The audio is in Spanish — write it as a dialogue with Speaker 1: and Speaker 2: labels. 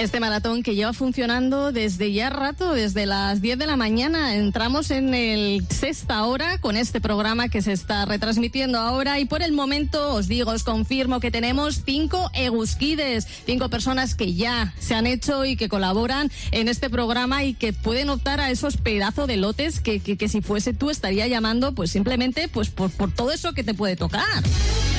Speaker 1: Este maratón que lleva funcionando desde ya rato, desde las 10 de la mañana. Entramos en el sexta hora con este programa que se está retransmitiendo ahora y por el momento os confirmo que tenemos 5 Eguskides, 5 personas que ya se han hecho y que colaboran en este programa y que pueden optar a esos pedazos de lotes que si fuese tú estaría llamando pues simplemente pues por todo eso que te puede tocar.